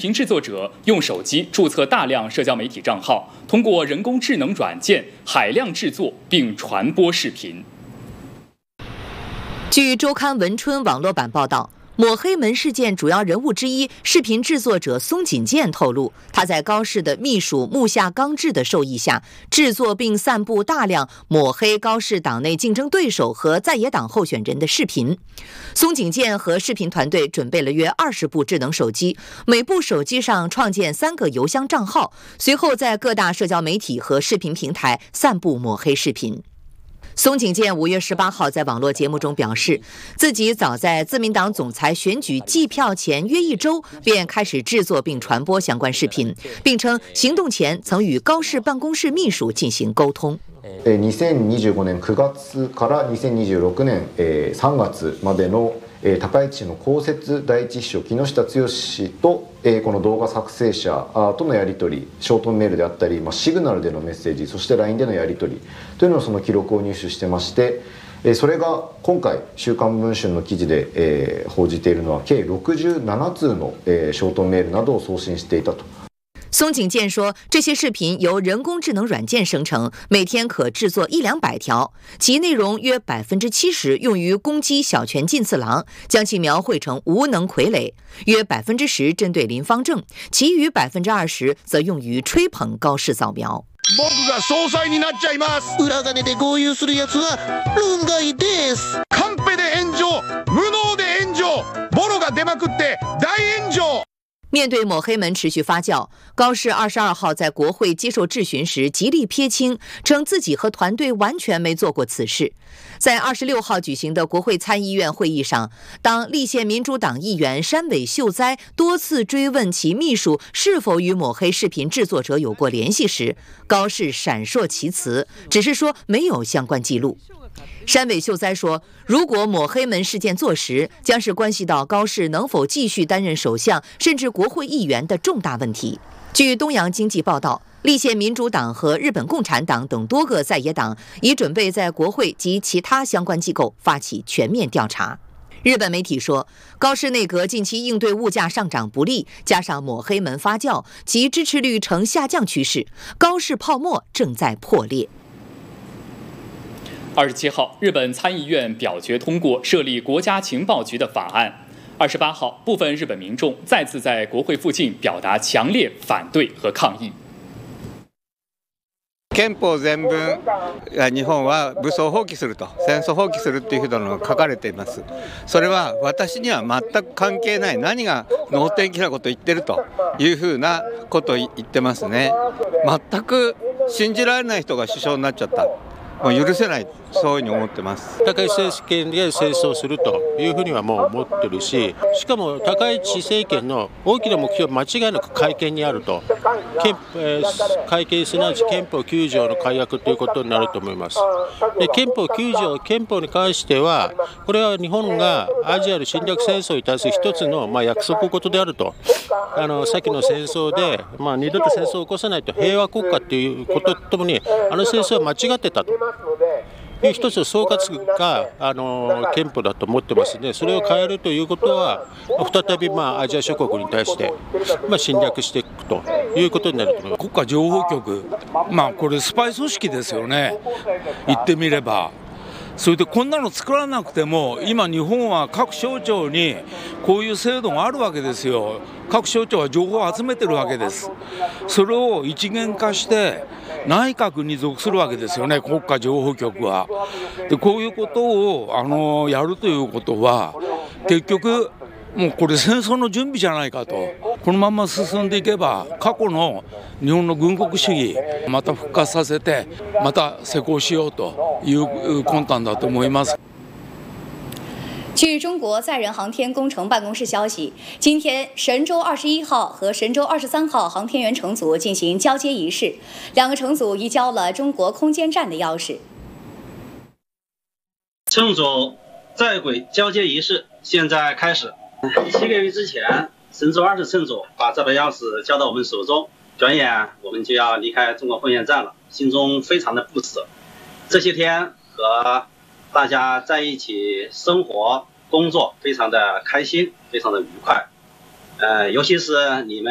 频制作者用手机注册大量社交媒体账号，通过人工智能软件海量制作并传播视频。 据周刊文春网络版报道，抹黑门事件主要人物之一，视频制作者松井健透露，他在高市的秘书木下刚志的授意下，制作并散布大量抹黑高市党内竞争对手和在野党候选人的视频。松井健和视频团队准备了约20部智能手机，每部手机上创建3个邮箱账号，随后在各大社交媒体和视频平台散布抹黑视频。松井健5月18号在网络节目中表示，自己早在自民党总裁选举计票前约1周便开始制作并传播相关视频，并称行动前曾与高市办公室秘书进行沟通。 2025年9月から2026年3月までの高市の公設第一秘書木下剛氏とこの動画作成者とのやり取り、ショートメールであったり、シグナルでのメッセージ、そして LINE でのやり取りというのをその記録を入手してまして、それが今回週刊文春の記事で報じているのは計67通のショートメールなどを送信していたと。 松井健说，这些视频由人工智能软件生成，每天可制作100-200条，其内容约70%用于攻击小泉进次郎，将其描绘成无能傀儡；约10%针对林芳正，其余20%则用于吹捧高市早苗。 僕が総裁になっちゃいます。 裏金で豪遊するやつは論外です。 カンペで炎上、無能で炎上、ボロが出まくって大炎上。 面对抹黑门持续发酵，高市22号在国会接受质询时极力撇清，称自己和团队完全没做过此事。在26号举行的国会参议院会议上，当立宪民主党议员山尾秀哉多次追问其秘书是否与抹黑视频制作者有过联系时，高市闪烁其词，只是说没有相关记录。山尾秀哉说，如果抹黑门事件坐实，将是关系到高市能否继续担任首相甚至国会议员的重大问题。据东洋经济报道，立宪民主党和日本共产党等多个在野党已准备在国会及其他相关机构发起全面调查。日本媒体说，高市内阁近期应对物价上涨不利，加上抹黑门发酵，其支持率呈下降趋势，高市泡沫正在破裂。 27号，日本参议院表决通过设立国家情报局的法案。28号，部分日本民众再次在国会附近表达强烈反对和抗议。 憲法全文、日本は武装放棄すると、戦争放棄するというふうなのが書かれています。それは私には全く関係ない、何が能天気なことを言ってるというふうなことを言ってますね。全く信じられない人が首相になっちゃった。もう許せない、そういうふうに思ってます。 高市政権で戦争するというふうにはもう思ってるし、しかも高市政権の大きな目標は間違いなく改憲にあると、改憲すなわち憲法9条の改悪ということになると思います。で憲法9条、憲法に関しては、これは日本がアジアの侵略戦争に対する一つの約束事であると、先の戦争で、二度と戦争を起こさないと平和国家ということとともに、戦争は間違ってたと。いう一つの総括が憲法だと思ってますので、それを変えるということは再びアジア諸国に対して侵略していくということになると思います。 国家情報局、これスパイ組織ですよね、言ってみれば。それでこんなの作らなくても今日本は各省庁にこういう制度があるわけですよ。各省庁は情報を集めてるわけです。それを一元化して内閣に属するわけですよね、国家情報局は。でこういうことをやるということは結局もうこれ戦争の準備じゃないかと。このまま進んでいけば過去の日本の軍国主義また復活させてまた施行しようという魂胆だと思います。 据中国载人航天工程办公室消息，今天神舟21号和神舟23号航天员乘组进行交接仪式，2个乘组移交了中国空间站的钥匙。 乘组在轨交接仪式现在开始。7个月之前，神舟20乘组把这把钥匙交到我们手中，转眼我们就要离开中国空间站了，心中非常的不舍。这些天和大家在一起生活工作非常的开心，非常的愉快。尤其是你们